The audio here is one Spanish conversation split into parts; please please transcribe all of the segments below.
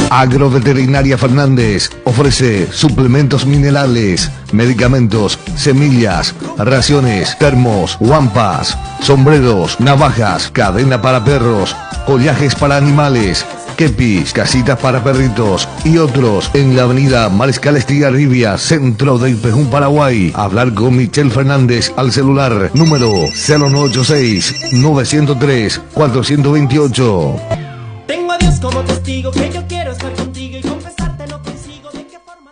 Agroveterinaria Fernández ofrece suplementos minerales, medicamentos, semillas, raciones, termos, guampas, sombreros, navajas, cadena para perros, collajes para animales, kepis, casitas para perritos y otros en la avenida Mariscal Estigarribia, centro de Ipejún, Paraguay. Hablar con Michelle Fernández al celular número 0986-903-428. Tengo a Dios como testigo que yo quiero estar contigo y confesarte no consigo de qué forma.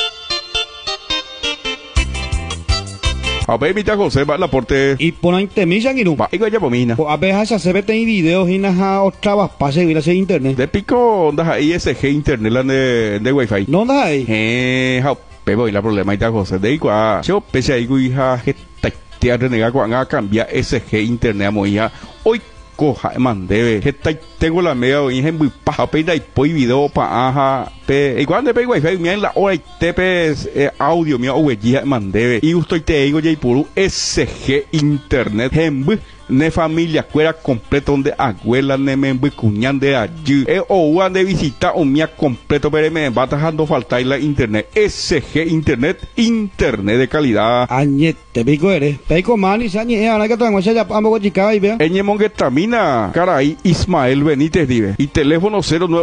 A ver, mita José, va la porte. Y ponen temilla que no. Va, igual ya pomina. A veces se ve en videos y na otra vas pase y hacer internet. De pico, onda ISG internet la de wifi. No da ahí. Pero y la problema mita José, de igual. Yo pese a igual te renega cuando cambia SG internet a moía. Hoy coja mandebe tengo la media hoy en muy paja pena y pues video pa aja pe igual de pe wifi mi en la hora y tepe audio mi oveja mandebe y usted te digo ya por SG internet hembu ne familia cuera completo donde abuela ne me cuñan de allí o de visita o mía completo pero me va dejando faltar la internet SG internet de calidad añe te pico eres pico mani sañe ahora que tengo ya ambos chica y vea eñemon que tramina caray Ismael Benítez dive y teléfono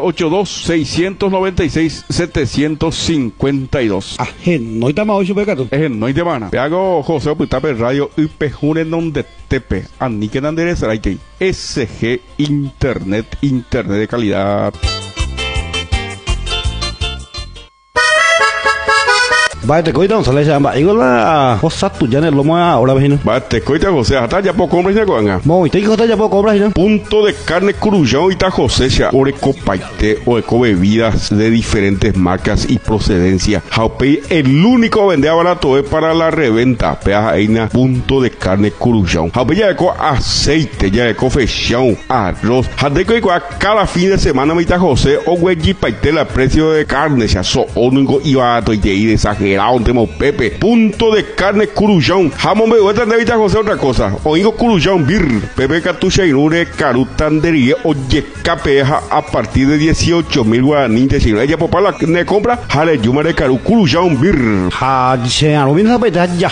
0982-696-752 no está más pecato no te van a hago José Putape Radio Ipejún donde tepe ni que Nanderes Raite SG internet de calidad. Va te coita sale ya va igual cosa tu ya lo más ahora vecino va te coita José hasta ya poco hombre se cuanga muy te coita ya poco hombre punto de carne Curuyán y ta José ya oreco paite o eco bebidas de diferentes marcas y procedencia Jaupey el único vende barato es para la reventa peaja eina punto de carne Curuyán Jaupey ya eco aceite ya eco fechón arroz jadeco eco cada fin de semana mi ta José o güey paite la precio de carne ya so oningo iba to y de exagerado tenemos Pepe punto de carne Curuyán jamón me vuelta de José otra cosa oingo Curuyán bir Pepe Catucha y Nure Carutandería oye capeja a partir de 18,000 guaraní de si ella papá la ne compra jale yuma de Caru Curuyán bir ha se a lo mismo ya